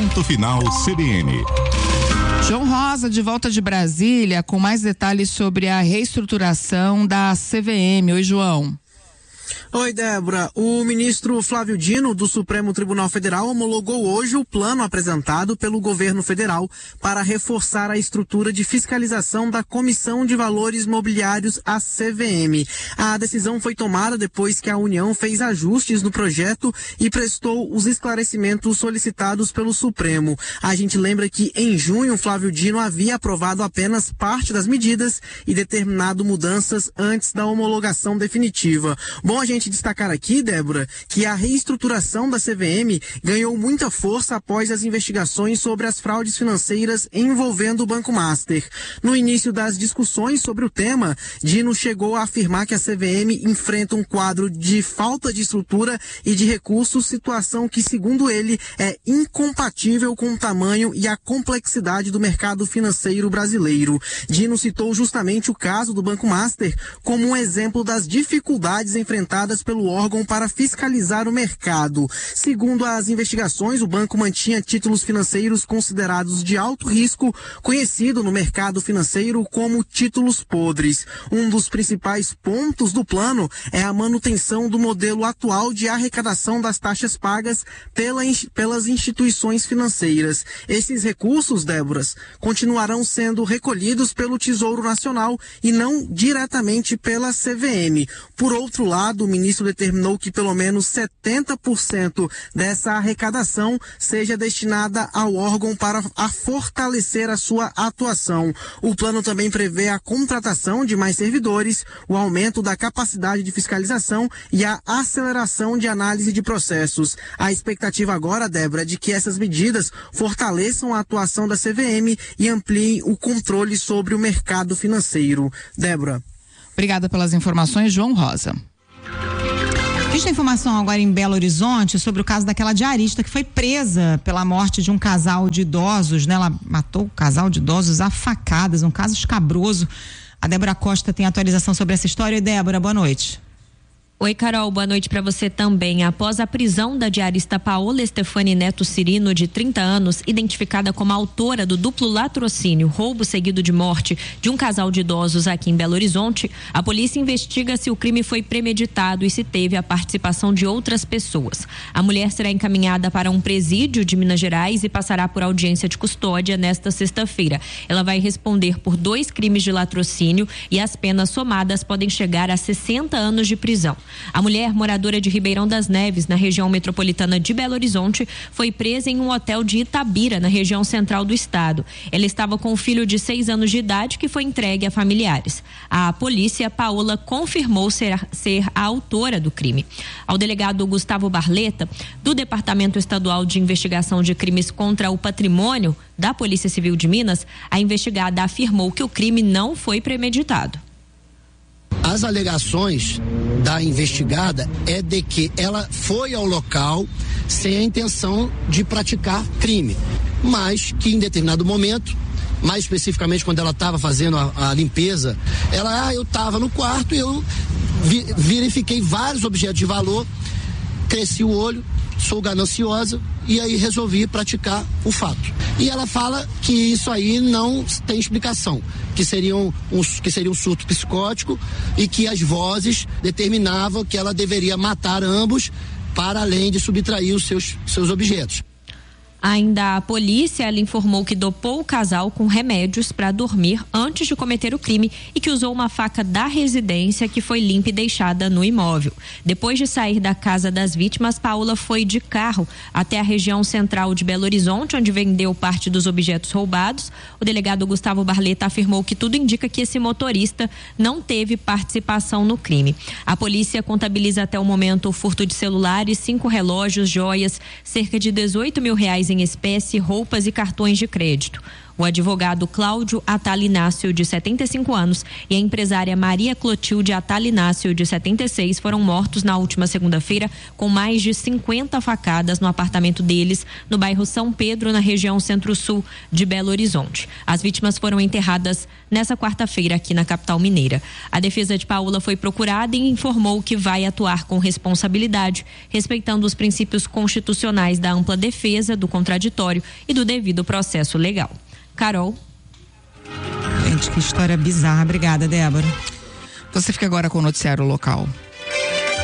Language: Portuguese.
Ponto Final CBN. João Rosa, de volta de Brasília, com mais detalhes sobre a reestruturação da CVM. Oi, João. Oi, Débora. O ministro Flávio Dino, do Supremo Tribunal Federal, homologou hoje o plano apresentado pelo governo federal para reforçar a estrutura de fiscalização da Comissão de Valores Mobiliários, a CVM. A decisão foi tomada depois que a União fez ajustes no projeto e prestou os esclarecimentos solicitados pelo Supremo. A gente lembra que, em junho, Flávio Dino havia aprovado apenas parte das medidas e determinado mudanças antes da homologação definitiva. Bom a gente destacar aqui, Débora, que a reestruturação da CVM ganhou muita força após as investigações sobre as fraudes financeiras envolvendo o Banco Master. No início das discussões sobre o tema, Dino chegou a afirmar que a CVM enfrenta um quadro de falta de estrutura e de recursos, situação que, segundo ele, é incompatível com o tamanho e a complexidade do mercado financeiro brasileiro. Dino citou justamente o caso do Banco Master como um exemplo das dificuldades enfrentadas pelo órgão para fiscalizar o mercado. Segundo as investigações, o banco mantinha títulos financeiros considerados de alto risco, conhecido no mercado financeiro como títulos podres. Um dos principais pontos do plano é a manutenção do modelo atual de arrecadação das taxas pagas pelas instituições financeiras. Esses recursos, Débora, continuarão sendo recolhidos pelo Tesouro Nacional e não diretamente pela CVM. Por outro lado, o ministro determinou que pelo menos 70% dessa arrecadação seja destinada ao órgão para fortalecer a sua atuação. O plano também prevê a contratação de mais servidores, o aumento da capacidade de fiscalização e a aceleração de análise de processos. A expectativa agora, Débora, é de que essas medidas fortaleçam a atuação da CVM e ampliem o controle sobre o mercado financeiro. Débora. Obrigada pelas informações, João Rosa. Existe informação agora em Belo Horizonte sobre o caso daquela diarista que foi presa pela morte de um casal de idosos, né? Ela matou o casal de idosos a facadas, um caso escabroso. A Débora Costa tem atualização sobre essa história. E Débora, boa noite. Oi, Carol, boa noite para você também. Após a prisão da diarista Paola Estefani Neto Cirino, de 30 anos, identificada como autora do duplo latrocínio, roubo seguido de morte de um casal de idosos aqui em Belo Horizonte, a polícia investiga se o crime foi premeditado e se teve a participação de outras pessoas. A mulher será encaminhada para um presídio de Minas Gerais e passará por audiência de custódia nesta sexta-feira. Ela vai responder por 2 crimes de latrocínio e as penas somadas podem chegar a 60 anos de prisão. A mulher, moradora de Ribeirão das Neves, na região metropolitana de Belo Horizonte, foi presa em um hotel de Itabira, na região central do estado. Ela estava com um filho de 6 anos de idade que foi entregue a familiares. A polícia, Paola, confirmou ser a autora do crime. Ao delegado Gustavo Barleta, do Departamento Estadual de Investigação de Crimes contra o Patrimônio da Polícia Civil de Minas, a investigada afirmou que o crime não foi premeditado. As alegações da investigada é de que ela foi ao local sem a intenção de praticar crime, mas que em determinado momento, mais especificamente quando ela estava fazendo a limpeza, eu estava no quarto e eu verifiquei vários objetos de valor, cresci o olho, sou gananciosa e aí resolvi praticar o fato. E ela fala que isso aí não tem explicação, que seria um surto psicótico e que as vozes determinavam que ela deveria matar ambos para além de subtrair os seus objetos. Ainda a polícia, ela informou que dopou o casal com remédios para dormir antes de cometer o crime e que usou uma faca da residência que foi limpa e deixada no imóvel. Depois de sair da casa das vítimas, Paola foi de carro até a região central de Belo Horizonte, onde vendeu parte dos objetos roubados. O delegado Gustavo Barleta afirmou que tudo indica que esse motorista não teve participação no crime. A polícia contabiliza até o momento o furto de celulares, 5 relógios, joias, cerca de R$18 mil em espécie, roupas e cartões de crédito. O advogado Cláudio Atalinácio, de 75 anos, e a empresária Maria Clotilde Atalinácio, de 76, foram mortos na última segunda-feira com mais de 50 facadas no apartamento deles, no bairro São Pedro, na região centro-sul de Belo Horizonte. As vítimas foram enterradas nessa quarta-feira aqui na capital mineira. A defesa de Paola foi procurada e informou que vai atuar com responsabilidade, respeitando os princípios constitucionais da ampla defesa, do contraditório e do devido processo legal. Carol. Gente, que história bizarra. Obrigada, Débora. Você fica agora com o noticiário local.